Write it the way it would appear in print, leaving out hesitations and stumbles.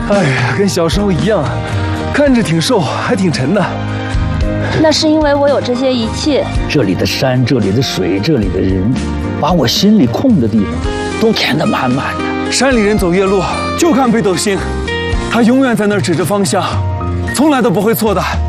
哎呀，跟小时候一样，看着挺瘦，还挺沉的。 那是因为我有这些仪器。 这里的山，这里的水，这里的人，把我心里空的地方都填得满满的。 山里人走夜路就看北斗星，他永远在那儿指着方向，从来都不会错的。